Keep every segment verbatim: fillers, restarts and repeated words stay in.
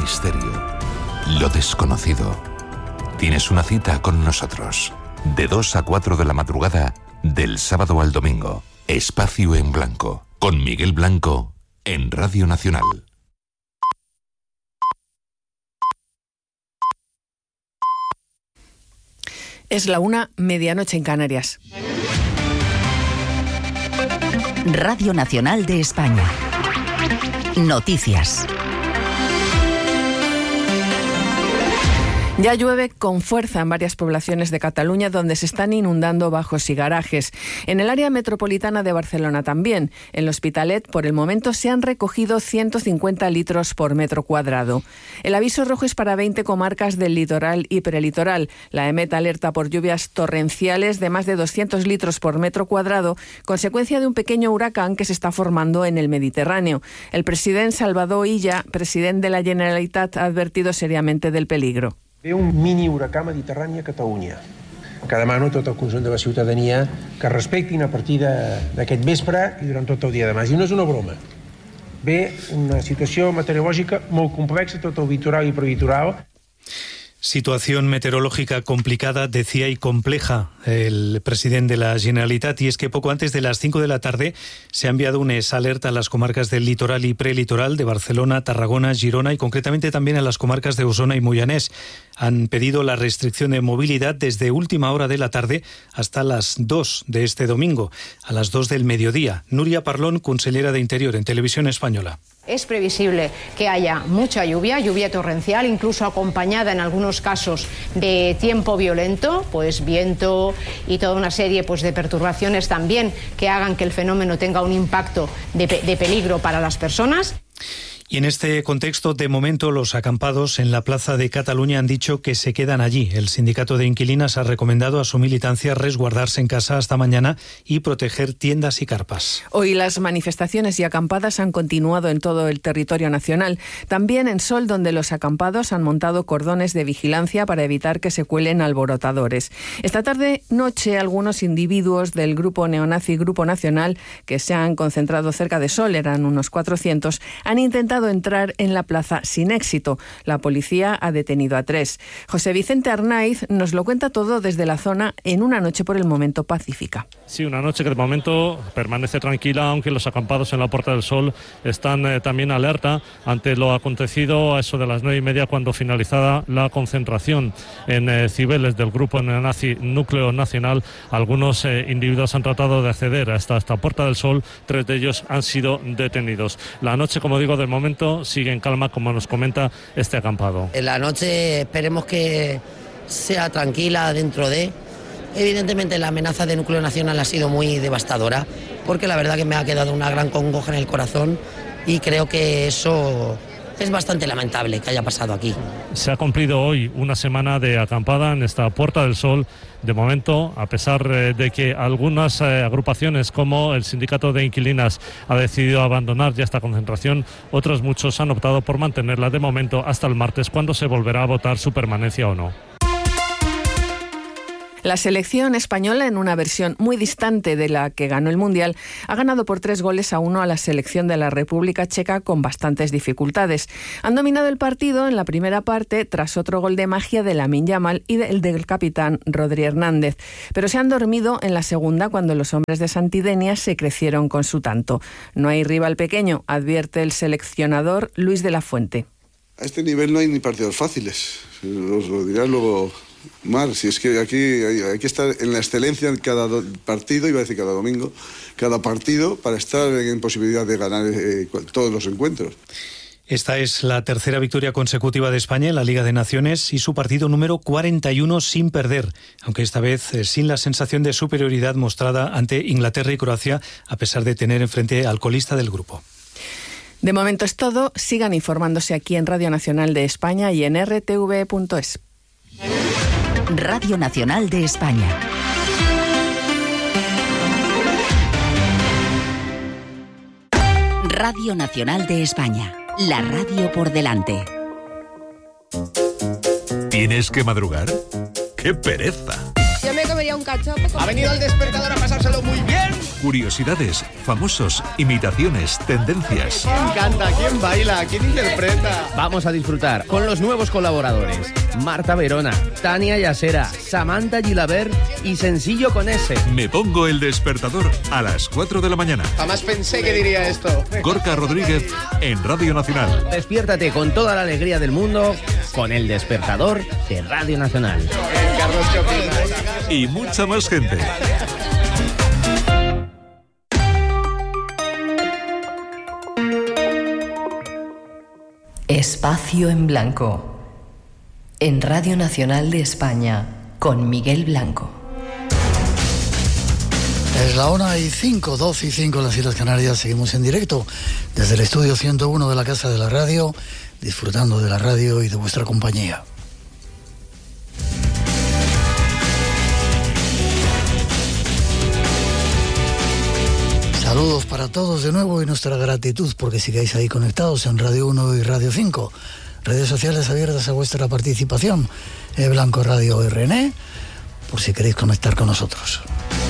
misterio, lo desconocido. Tienes una cita con nosotros. De dos a cuatro de la madrugada, del sábado al domingo. Espacio en Blanco, con Miguel Blanco, en Radio Nacional. Es la una, medianoche en Canarias. Radio Nacional de España. Noticias. Ya llueve con fuerza en varias poblaciones de Cataluña donde se están inundando bajos y garajes. En el área metropolitana de Barcelona también. En el Hospitalet, por el momento, se han recogido ciento cincuenta litros por metro cuadrado. El aviso rojo es para veinte comarcas del litoral y prelitoral. La EMET alerta por lluvias torrenciales de más de doscientos litros por metro cuadrado, consecuencia de un pequeño huracán que se está formando en el Mediterráneo. El presidente Salvador Illa, presidente de la Generalitat, ha advertido seriamente del peligro. Ve un mini huracà mediterrani a Catalunya, que demano a tot el conjunt de la ciutadania que respectin a partir d'aquest vespre i durant tot el dia de demà. I no és una broma. Ve una situació meteorològica molt complexa, tot el litoral i prelitoral. Situación meteorológica complicada, decía, y compleja el presidente de la Generalitat, y es que poco antes de las cinco de la tarde se ha enviado una alerta a las comarcas del litoral y prelitoral de Barcelona, Tarragona, Girona y concretamente también a las comarcas de Osona y Moianès. Han pedido la restricción de movilidad desde última hora de la tarde hasta las dos de este domingo, a las dos del mediodía. Núria Parlón, consellera de Interior en Televisión Española. Es previsible que haya mucha lluvia, lluvia torrencial, incluso acompañada en algunos casos de tiempo violento, pues viento y toda una serie pues, de perturbaciones también que hagan que el fenómeno tenga un impacto de, de peligro para las personas. Y en este contexto, de momento, los acampados en la Plaza de Cataluña han dicho que se quedan allí. El sindicato de inquilinas ha recomendado a su militancia resguardarse en casa hasta mañana y proteger tiendas y carpas. Hoy las manifestaciones y acampadas han continuado en todo el territorio nacional. También en Sol, donde los acampados han montado cordones de vigilancia para evitar que se cuelen alborotadores. Esta tarde-noche, algunos individuos del grupo neonazi Grupo Nacional, que se han concentrado cerca de Sol, eran unos cuatrocientos, han intentado entrar en la plaza sin éxito. La policía ha detenido a tres. José Vicente Arnaiz nos lo cuenta todo desde la zona en una noche por el momento pacífica. Sí, una noche que de momento permanece tranquila, aunque los acampados en la Puerta del Sol están eh, también alerta ante lo acontecido a eso de las nueve y media cuando finalizada la concentración en eh, Cibeles del grupo neonazi Núcleo Nacional. Algunos eh, individuos han tratado de acceder hasta esta Puerta del Sol, tres de ellos han sido detenidos. La noche, como digo, del momento sigue en calma, como nos comenta este acampado. En la noche esperemos que sea tranquila dentro de... Evidentemente la amenaza de Núcleo Nacional ha sido muy devastadora, porque la verdad que me ha quedado una gran congoja en el corazón y creo que eso... es bastante lamentable que haya pasado aquí. Se ha cumplido hoy una semana de acampada en esta Puerta del Sol. De momento, a pesar de que algunas eh, agrupaciones como el Sindicato de Inquilinas ha decidido abandonar ya esta concentración, otros muchos han optado por mantenerla de momento hasta el martes, cuando se volverá a votar su permanencia o no. La selección española, en una versión muy distante de la que ganó el Mundial, ha ganado por tres goles a uno a la selección de la República Checa con bastantes dificultades. Han dominado el partido en la primera parte tras otro gol de magia de Lamine Yamal y del, del capitán Rodri Hernández, pero se han dormido en la segunda cuando los hombres de Santidenia se crecieron con su tanto. No hay rival pequeño, advierte el seleccionador Luis de la Fuente. A este nivel no hay ni partidos fáciles, os lo dirá luego Mar, si es que aquí hay, hay que estar en la excelencia en cada do, partido, iba a decir cada domingo, cada partido, para estar en posibilidad de ganar eh, todos los encuentros. Esta es la tercera victoria consecutiva de España en la Liga de Naciones y su partido número cuarenta y uno sin perder, aunque esta vez eh, sin la sensación de superioridad mostrada ante Inglaterra y Croacia, a pesar de tener enfrente al colista del grupo. De momento es todo. Sigan informándose aquí en Radio Nacional de España y en r t v punto es. Radio Nacional de España. Radio Nacional de España. La radio por delante. ¿Tienes que madrugar? ¡Qué pereza! Yo me comería un cachopo. Ha venido el despertador a pasárselo muy bien. curiosidades, famosos, imitaciones, tendencias. ¿Quién canta? ¿Quién baila? ¿Quién interpreta? Vamos a disfrutar con los nuevos colaboradores: Marta Verona, Tania Yasera, Samantha Gilabert y Sencillo con S. Me pongo el despertador a las cuatro de la mañana. Jamás pensé que diría esto. Gorka Rodríguez en Radio Nacional. Despiértate con toda la alegría del mundo con el despertador de Radio Nacional. Eh, Carlos, ¿qué opinas? Y mucha más gente. Espacio en Blanco, en Radio Nacional de España, con Miguel Blanco. Es la una y cinco, doce y cinco en las Islas Canarias. Seguimos en directo desde el estudio ciento uno de la Casa de la Radio, disfrutando de la radio y de vuestra compañía. Saludos para todos de nuevo y nuestra gratitud porque sigáis ahí conectados en Radio uno y Radio cinco. Redes sociales abiertas a vuestra participación. E Blanco Radio R N E, por si queréis conectar con nosotros.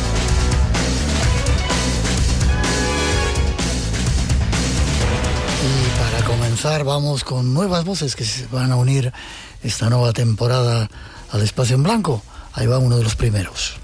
Y para comenzar vamos con nuevas voces que se van a unir esta nueva temporada al Espacio en Blanco. Ahí va uno de los primeros.